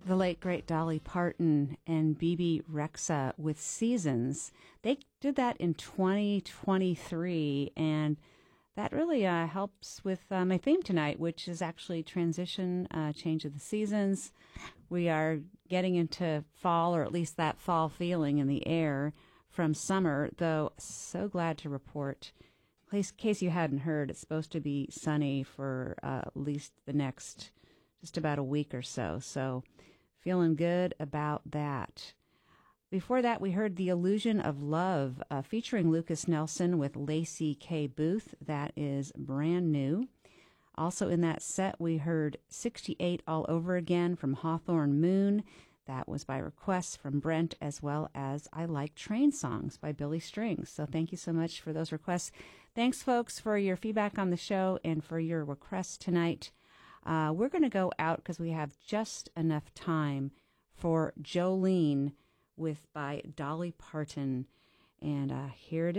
The late, great Dolly Parton and Bebe Rexha with Seasons. They did that in 2023, and that really helps with my theme tonight, which is actually transition, change of the seasons. We are getting into fall, or at least that fall feeling in the air from summer, though so glad to report, in case you hadn't heard, it's supposed to be sunny for at least the next just about a week or so. So feeling good about that. Before that, we heard The Illusion of Love, featuring Lucas Nelson with Lacey K. Booth. That is brand new. Also in that set, we heard 68 All Over Again from Hawthorne Moon. That was by request from Brent, as well as I Like Train Songs by Billy Strings. So thank you so much for those requests. Thanks, folks, for your feedback on the show and for your requests tonight. We're going to go out because we have just enough time for Jolene by Dolly Parton. And here it is.